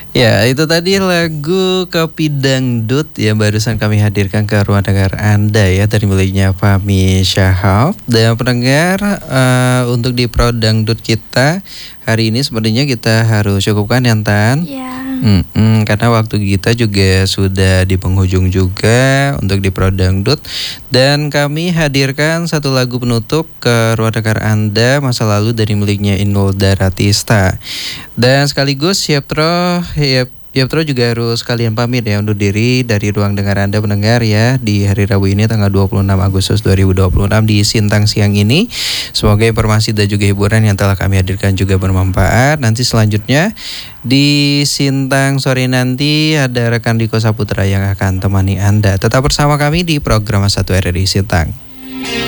Ya, itu tadi lagu Kopi Dangdut yang barusan kami hadirkan ke ruang dengar Anda ya dari miliknya Fahmi Syahab. Dan pendengar untuk di Pro Dangdut kita hari ini sepertinya kita harus cukupkan ya Tan. Ya. Karena waktu kita juga sudah di penghujung juga untuk di Pro Dangdut. Dan kami hadirkan satu lagu penutup ke ruang dengar Anda masa lalu dari miliknya Inul Daratista. Dan sekaligus Yaptro juga harus kalian pamit ya undur diri dari ruang dengar Anda pendengar ya di hari Rabu ini tanggal 26 Agustus 2026 di Sintang Siang ini. Semoga informasi dan juga hiburan yang telah kami hadirkan juga bermanfaat. Nanti selanjutnya di Sintang sore nanti ada rekan Diko Saputra yang akan temani Anda. Tetap bersama kami di program 1 RRI Sintang.